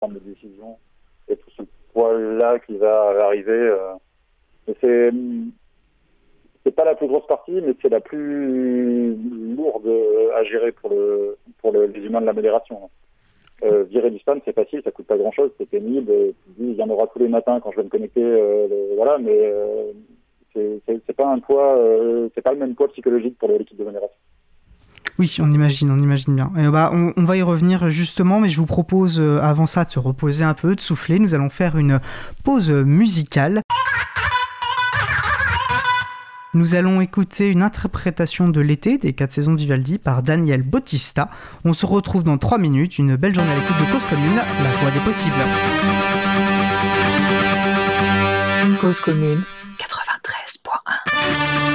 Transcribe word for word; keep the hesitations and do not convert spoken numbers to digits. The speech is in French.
prendre des décisions. Et tout ce poids-là qui va arriver. Euh, et c'est, c'est pas la plus grosse partie, mais c'est la plus lourde à gérer pour, le, pour le, les humains de la modération. Euh, virer du spam, c'est facile, ça coûte pas grand-chose, c'est pénible. Tu dis, il y en aura tous les matins quand je vais me connecter, euh, le, voilà, mais euh, c'est, c'est, c'est pas un poids, euh, c'est pas le même poids psychologique pour l'équipe de modération. Oui, on imagine, on imagine bien. Et bah, on, on va y revenir justement, mais je vous propose euh, avant ça de se reposer un peu, de souffler. Nous allons faire une pause musicale. Nous allons écouter une interprétation de l'été des quatre saisons de Vivaldi par Daniel Bautista. On se retrouve dans trois minutes. Une belle journée à l'écoute de Cause Commune, la voix des possibles. Cause Commune.